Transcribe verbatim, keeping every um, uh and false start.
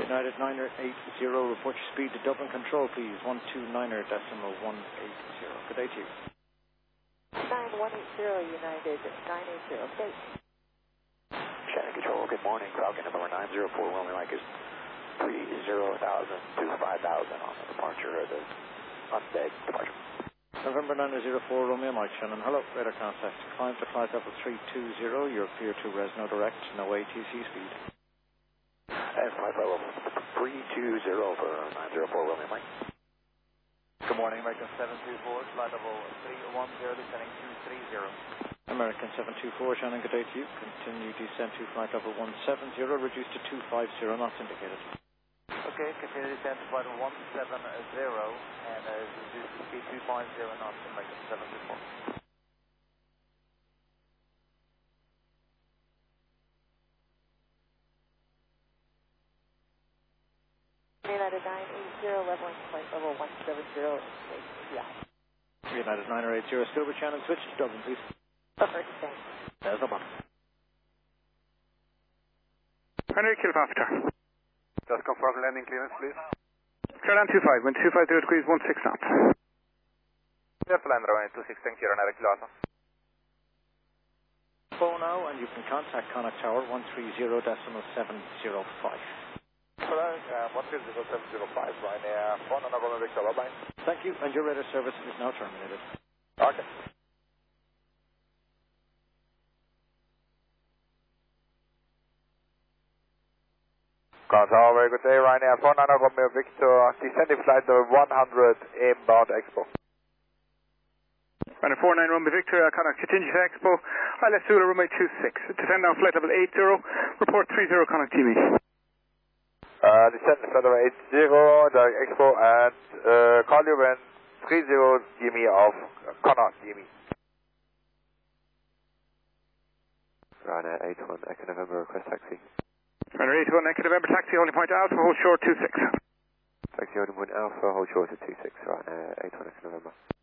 United niner eight zero, report your speed to Dublin Control, please. one two niner decimal one eight zero. Good day to you. nine one eight zero, United nine eight zero, okay. Shannon Control, good morning. Falcon number nine zero four, Romeo Mike is three zero thousand to five thousand on the departure of the undead departure. November niner zero four, Romeo Mike, Shannon. Hello, radar contact. Climb to flight level three two zero, you're clear to Resno Direct, no A T C speed. And flight level three two zero for nine zero four, Romeo Mike. Good morning, American seven two four, flight level three one zero, descending two three zero. American seven two four, Shannon, good day to you. Continue descent to flight level one seven zero, reduced to two five zero, knots indicated. Okay, continue descent to flight level one seven zero, and uh, reduce the speed two five zero knots, American seven two four. United nine eight zero, leveling flight level one seven zero, yeah. United niner eight zero, still with Shannon, switch to Dublin, please. Over, thanks. There's the button. Henry, Kilo After. Just confirm landing clearance, please. Clearland two five, wind two five zero degrees, one six knots. Left land runway two six, thank you, Renata Kilo Alpha. Phone now, and you can contact Connacht Tower one three zero decimal seven zero five. Hello, uh, one three zero seven zero five, Ryanair, phone on November Victor, bye-bye. Thank you, and your radar service is now terminated. Okay. Control, very good day, Ryanair, phone on November Victor, descending flight number one hundred, inbound Expo. Ryanair four nine Romeo Victor, uh, Connacht continue to Expo, I left Zulu runway two six, descend down flight level eight zero, report three zero Connacht T V. Uh, descend flight number eight zero, direct Expo, and uh, call you when three zero Jimmy of Connacht Jimmy. Ryanair eight one, Echo November, request taxi. Ryanair eight one, Echo November, taxi, holding point Alpha, hold short two six. Taxi holding point Alpha, hold short at two six, Ryanair eight one, Echo November.